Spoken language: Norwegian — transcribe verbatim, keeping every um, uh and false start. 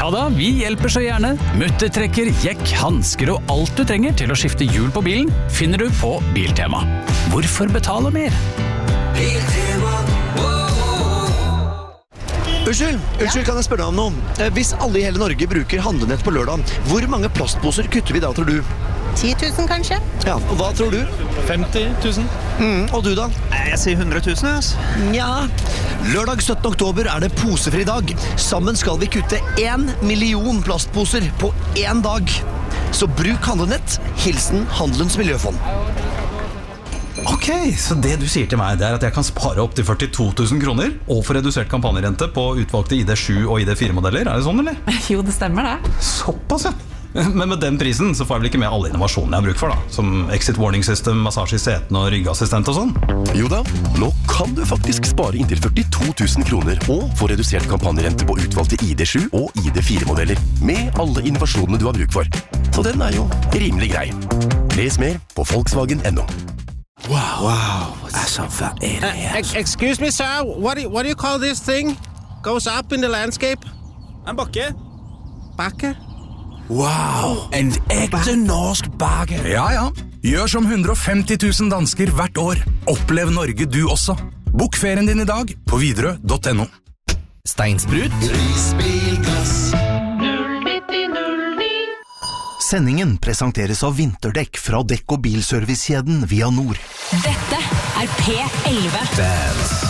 Ja da, vi hjelper så gjerne. Muttertrekker, jekk, hansker og alt du trenger til å skifte hjul på bilen finner du på Biltema. Hvorfor betale mer? Biltema. Unnskyld, unnskyld, kan jeg spørre deg om noe? Eh, Hvis alle i hele Norge bruker handlenett på lørdag, hvor mange plastposer kutter vi da, tror du? ti tusen kanskje? Ja, og hva tror du? femti tusen. Mm, og du da? Jeg sier hundre tusen, altså. Nja. Lørdag syttende oktober er det posefri dag. Sammen skal vi kutte en million plastposer på en dag. Så bruk handlenett. Hilsen Handelens Miljøfond. Ok, så det du sier til meg, det er at jeg kan spare opp til førtito tusen kroner og få redusert kampanjerente på utvalgte I D sju og I D fire modeller. Er det sånn, eller? Jo, det stemmer det. Såpass, ja. Men med den prisen så får jeg vel ikke med alle innovasjonene jeg har bruk for da, som exit warning system, massasje I setene og ryggassistent og sånn. Jo da, nå kan du faktisk spare inntil førtito tusen kroner og få redusert kampanjerente på utvalgte I D sju og I D fire modeller med alle innovasjonene du har bruk for. Så den er jo rimelig grei. Les mer på Volkswagen punktum no. Wow. Wow. Altså, hva er det her? Uh, excuse me, sir. What do, you, what do you call this thing? Goes up in the landscape? En bakke. Bakke? Wow. En ekte norsk bakke. Ja, ja. Gjør som hundre og femti tusen dansker hvert år. Opplev Norge du også. Bok ferien din I dag på Widerøe punktum no. Steinsprut. Risbilglass. Sendingen presenteres av vinterdekk fra dekk- og bilservicekjeden Via Nord. Dette er P elleve. Dance.